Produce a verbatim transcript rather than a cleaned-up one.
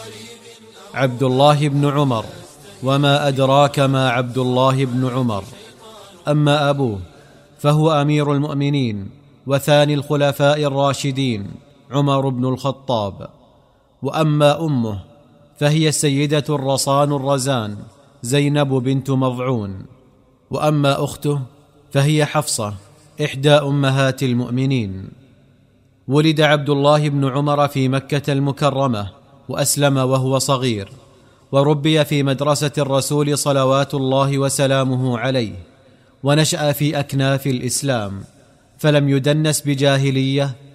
عبد الله بن عمر. وما أدراك ما عبد الله بن عمر. أما أبوه فهو أمير المؤمنين وثاني الخلفاء الراشدين عمر بن الخطاب. وأما أمه فهي السيدة الرصان الرزان زينب بنت مضعون. وأما أخته فهي حفصة إحدى أمهات المؤمنين. ولد عبد الله بن عمر في مكة المكرمة، وأسلم وهو صغير، وربي في مدرسة الرسول صلوات الله وسلامه عليه، ونشأ في أكناف الإسلام، فلم يدنس بجاهلية